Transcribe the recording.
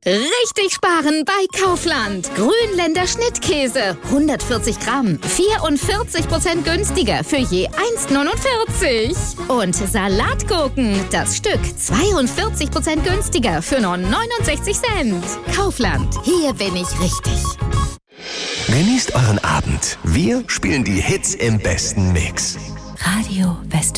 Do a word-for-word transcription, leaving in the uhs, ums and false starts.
Richtig sparen bei Kaufland. Grünländer Schnittkäse. hundertvierzig Gramm. vierundvierzig Prozent günstiger für je eins neunundvierzig. Und Salatgurken. Das Stück zweiundvierzig Prozent günstiger für nur neunundsechzig Cent. Kaufland. Hier bin ich richtig. Genießt euren Abend. Wir spielen die Hits im besten Mix. Radio West.